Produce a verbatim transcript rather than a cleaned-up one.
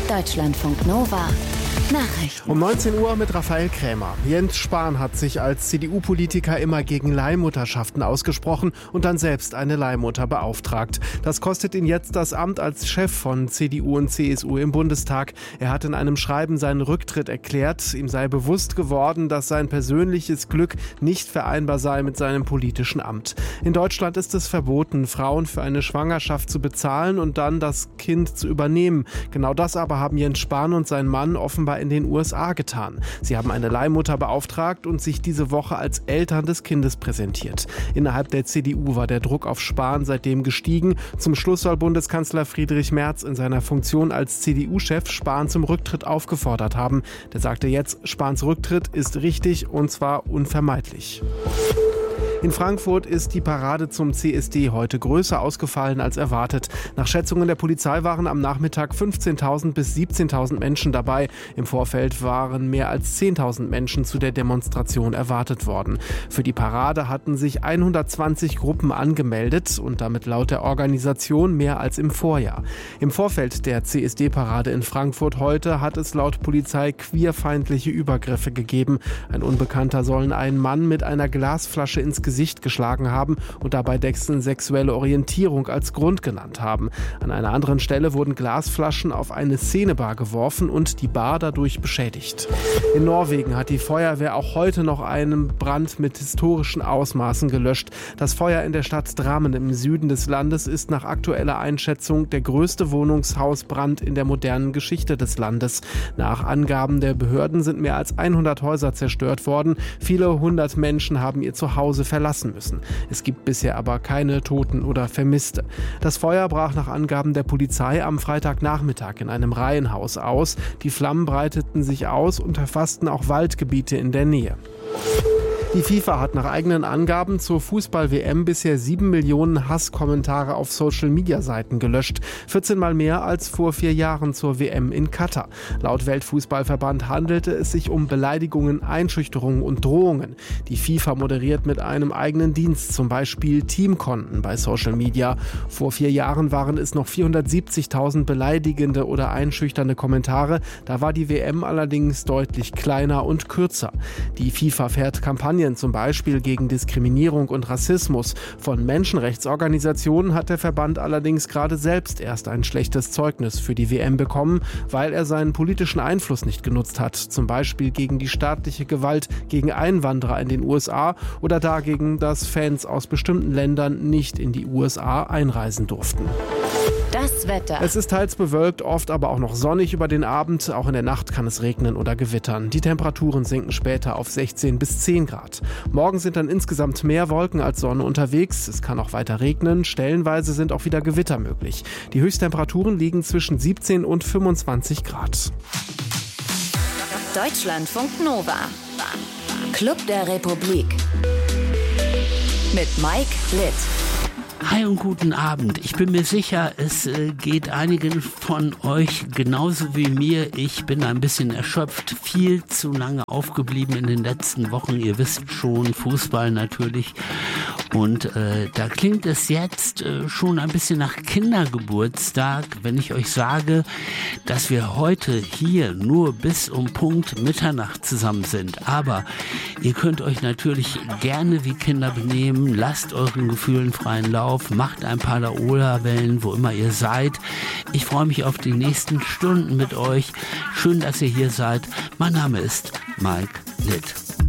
Deutschlandfunk Nova. Nachrichten. Um neunzehn Uhr mit Raphael Krämer. Jens Spahn hat sich als C D U-Politiker immer gegen Leihmutterschaften ausgesprochen und dann selbst eine Leihmutter beauftragt. Das kostet ihn jetzt das Amt als Chef von C D U und C S U im Bundestag. Er hat in einem Schreiben seinen Rücktritt erklärt. Ihm sei bewusst geworden, dass sein persönliches Glück nicht vereinbar sei mit seinem politischen Amt. In Deutschland ist es verboten, Frauen für eine Schwangerschaft zu bezahlen und dann das Kind zu übernehmen. Genau das aber haben Jens Spahn und sein Mann offenbar in den U S A getan. Sie haben eine Leihmutter beauftragt und sich diese Woche als Eltern des Kindes präsentiert. Innerhalb der C D U war der Druck auf Spahn seitdem gestiegen. Zum Schluss soll Bundeskanzler Friedrich Merz in seiner Funktion als C D U-Chef Spahn zum Rücktritt aufgefordert haben. Der sagte jetzt, Spahns Rücktritt ist richtig und zwar unvermeidlich. In Frankfurt ist die Parade zum C S D heute größer ausgefallen als erwartet. Nach Schätzungen der Polizei waren am Nachmittag fünfzehntausend bis siebzehntausend Menschen dabei. Im Vorfeld waren mehr als zehntausend Menschen zu der Demonstration erwartet worden. Für die Parade hatten sich hundertzwanzig Gruppen angemeldet und damit laut der Organisation mehr als im Vorjahr. Im Vorfeld der C S D-Parade in Frankfurt heute hat es laut Polizei queerfeindliche Übergriffe gegeben. Ein Unbekannter soll einen Mann mit einer Glasflasche ins Gesicht Gesicht geschlagen haben und dabei dessen sexuelle Orientierung als Grund genannt haben. An einer anderen Stelle wurden Glasflaschen auf eine Szenebar geworfen und die Bar dadurch beschädigt. In Norwegen hat die Feuerwehr auch heute noch einen Brand mit historischen Ausmaßen gelöscht. Das Feuer in der Stadt Drammen im Süden des Landes ist nach aktueller Einschätzung der größte Wohnungshausbrand in der modernen Geschichte des Landes. Nach Angaben der Behörden sind mehr als hundert Häuser zerstört worden. Viele hundert Menschen haben ihr Zuhause verlassen. verlassen müssen. Es gibt bisher aber keine Toten oder Vermisste. Das Feuer brach nach Angaben der Polizei am Freitagnachmittag in einem Reihenhaus aus. Die Flammen breiteten sich aus und erfassten auch Waldgebiete in der Nähe. Die FIFA hat nach eigenen Angaben zur Fußball-W M bisher sieben Millionen Hasskommentare auf Social-Media-Seiten gelöscht. vierzehn Mal mehr als vor vier Jahren zur W M in Katar. Laut Weltfußballverband handelte es sich um Beleidigungen, Einschüchterungen und Drohungen. Die FIFA moderiert mit einem eigenen Dienst, zum Beispiel Teamkonten bei Social Media. Vor vier Jahren waren es noch vierhundertsiebzigtausend beleidigende oder einschüchternde Kommentare. Da war die W M allerdings deutlich kleiner und kürzer. Die FIFA fährt Kampagnen zum Beispiel gegen Diskriminierung und Rassismus. Von Menschenrechtsorganisationen hat der Verband allerdings gerade selbst erst ein schlechtes Zeugnis für die W M bekommen, weil er seinen politischen Einfluss nicht genutzt hat. Zum Beispiel gegen die staatliche Gewalt gegen Einwanderer in den U S A oder dagegen, dass Fans aus bestimmten Ländern nicht in die U S A einreisen durften. Das Wetter. Es ist teils bewölkt, oft aber auch noch sonnig über den Abend. Auch in der Nacht kann es regnen oder gewittern. Die Temperaturen sinken später auf sechzehn bis zehn Grad. Morgen sind dann insgesamt mehr Wolken als Sonne unterwegs. Es kann auch weiter regnen. Stellenweise sind auch wieder Gewitter möglich. Die Höchsttemperaturen liegen zwischen siebzehn und fünfundzwanzig Grad. Deutschlandfunk Nova. Club der Republik. Mit Mike Litt. Hi und guten Abend. Ich bin mir sicher, es äh, geht einigen von euch genauso wie mir. Ich bin ein bisschen erschöpft, viel zu lange aufgeblieben in den letzten Wochen. Ihr wisst schon, Fußball natürlich. Und äh, da klingt es jetzt äh, schon ein bisschen nach Kindergeburtstag, wenn ich euch sage, dass wir heute hier nur bis um Punkt Mitternacht zusammen sind. Aber ihr könnt euch natürlich gerne wie Kinder benehmen, lasst euren Gefühlen freien Lauf, macht ein paar Laola-Wellen, wo immer ihr seid. Ich freue mich auf die nächsten Stunden mit euch. Schön, dass ihr hier seid. Mein Name ist Mike Litt.